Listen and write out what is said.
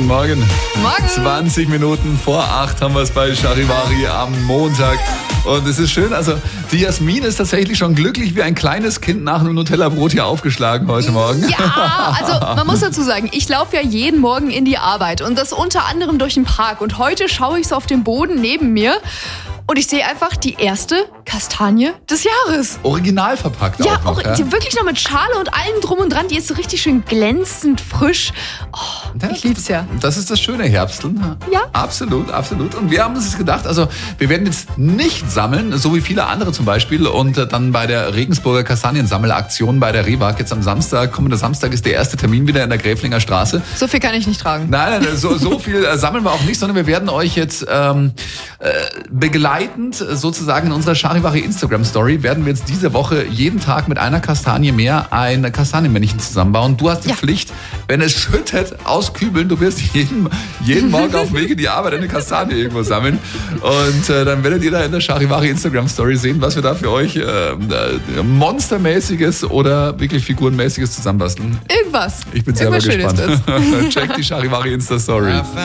Morgen. Morgen. 20 Minuten vor 8 haben wir es bei Charivari am Montag. Und es ist schön, also die Jasmin ist tatsächlich schon glücklich wie ein kleines Kind nach einem Nutella-Brot hier aufgeschlagen heute Morgen. Ja, also man muss dazu sagen, ich laufe ja jeden Morgen in die Arbeit und das unter anderem durch den Park. Und heute schaue ich so auf den Boden neben mir und ich sehe einfach die erste Kastanie des Jahres. Original verpackt Ja, auch noch, ja? Die wirklich noch mit Schale und allem drum und dran. Die ist so richtig schön glänzend, frisch. Oh, ich lieb's ja. Das ist das schöne Herbsteln. Ja. Absolut, absolut. Und wir haben uns jetzt gedacht, also wir werden jetzt nicht sammeln, so wie viele andere zum Beispiel. Und dann bei der Regensburger Kastaniensammelaktion bei der Rewag jetzt am Samstag, kommender Samstag ist der erste Termin wieder in der Gräflinger Straße. So viel kann ich nicht tragen. Nein, so viel sammeln wir auch nicht, sondern wir werden euch jetzt begleitend sozusagen in unserer Charivari Instagram-Story werden wir jetzt diese Woche jeden Tag mit einer Kastanie mehr ein Kastanienmännchen zusammenbauen. Du hast die Pflicht, wenn es schüttet, auskübeln. Du wirst jeden Morgen auf dem Weg in die Arbeit eine Kastanie irgendwo sammeln. Und dann werdet ihr da in der Charivari Instagram-Story sehen, was wir da für euch monstermäßiges oder wirklich figurenmäßiges zusammenbasteln. Irgendwas. Ich bin selber Irgendwas gespannt. Schönes wird's. Check die Charivari Insta-Story.